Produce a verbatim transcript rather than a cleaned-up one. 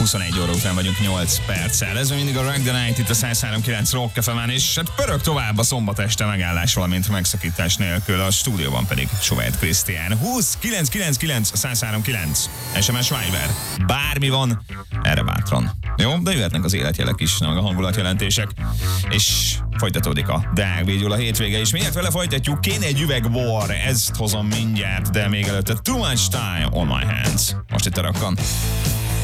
huszonegy óra után vagyunk nyolc perccel. Ez mindig a Rock the Night itt a száz három kilenc Rock ef emen, és hát pörög tovább a szombat este megállás, valamint megszakítás nélkül, a stúdióban pedig Sovét Krisztián. húsz kilenc kilenc kilenc száz három kilenc es em es Viber. Bármi van, erre bátran. Jó, de jöhetnek az életjelek is, meg a hangulatjelentések. És folytatódik a Deák B. Gyula hétvége is. Mindjárt vele folytatjuk, kéne egy üveg bor, ezt hozom mindjárt, de még előtte Too Much Time on My Hands. Most itt a Rockon.